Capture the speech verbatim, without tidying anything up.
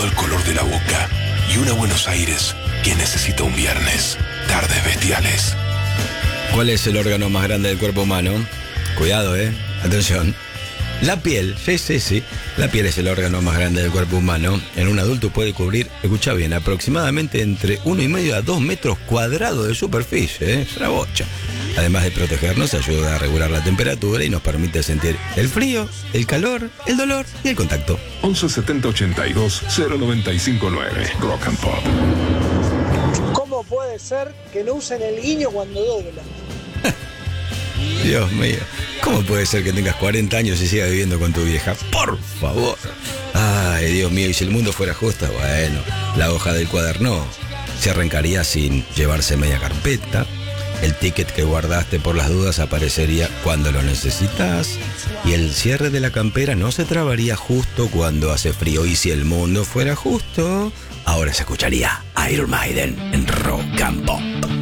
todo el color de la boca y una Buenos Aires que necesita un viernes. Tardes bestiales. ¿Cuál es el órgano más grande del cuerpo humano? Cuidado, eh. Atención. La piel, sí, sí, sí. La piel es el órgano más grande del cuerpo humano. En un adulto puede cubrir, escucha bien, aproximadamente entre uno y medio a dos metros cuadrados de superficie, ¿eh? Es una bocha. Además de protegernos, ayuda a regular la temperatura y nos permite sentir el frío, el calor, el dolor y el contacto. once setenta ochenta y dos cero noventa y cinco nueve. Rock and Pop. ¿Cómo puede ser que no usen el guiño cuando doblan? Dios mío, ¿cómo puede ser que tengas cuarenta años y sigas viviendo con tu vieja? Por favor. Ay, Dios mío, y si el mundo fuera justo, bueno, la hoja del cuaderno se arrancaría sin llevarse media carpeta. El ticket que guardaste por las dudas aparecería cuando lo necesitas. Y el cierre de la campera no se trabaría justo cuando hace frío. Y si el mundo fuera justo, ahora se escucharía Iron Maiden en Rock and Pop.